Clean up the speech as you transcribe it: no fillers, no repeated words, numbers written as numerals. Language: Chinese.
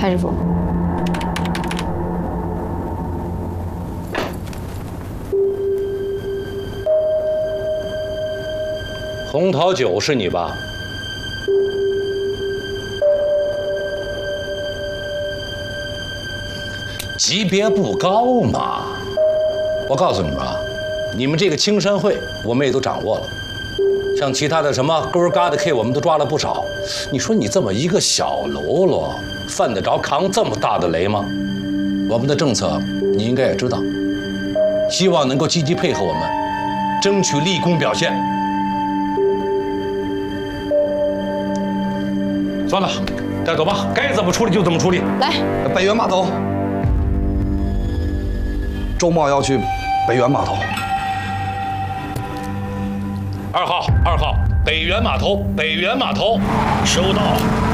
蔡师傅。 红桃酒是你吧？级别不高嘛。我告诉你们啊，你们这个青山会我们也都掌握了，像其他的什么勾儿嘎的 K 我们都抓了不少。你说你这么一个小喽啰，犯得着扛这么大的雷吗？我们的政策你应该也知道，希望能够积极配合我们，争取立功表现。算了，带走吧，该怎么处理就怎么处理。 来， 北园码头，周茂要去北园码头。 2号，北园码头，北园码头，收到。